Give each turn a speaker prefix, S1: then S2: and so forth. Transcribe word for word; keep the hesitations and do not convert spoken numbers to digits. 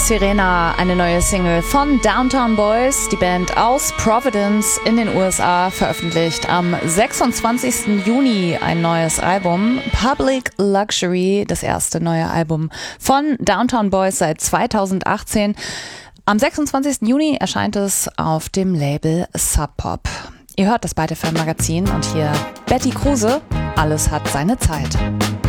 S1: Sirena, eine neue Single von Downtown Boys. Die Band aus Providence in den U S A veröffentlicht am sechsundzwanzigsten Juni ein neues Album. Public Luxury, das erste neue Album von Downtown Boys seit zweitausendachtzehn. Am sechsundzwanzigsten Juni erscheint es auf dem Label Sub Pop. Ihr hört das Byte F M Magazin und hier Betty Kruse. Alles hat seine Zeit.